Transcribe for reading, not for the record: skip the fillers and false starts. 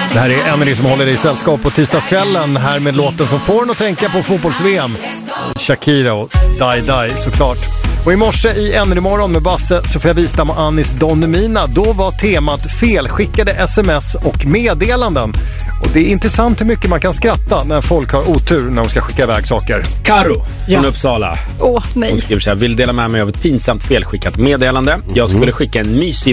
Det här är Emily som håller i sällskap på tisdagskvällen här med låten som får en att tänka på fotbolls-VM. Shakira och Die Die såklart. Och i morse i Emily morgon med Basse, Sofia Wistam och Anis Don Demina, då var temat felskickade sms och meddelanden. Och det är intressant hur mycket man kan skratta när folk har otur när de ska skicka iväg saker. Karo från Uppsala. Nej. Hon skriver så här: vill dela med mig av ett pinsamt felskickat meddelande. Jag skulle skicka en mysig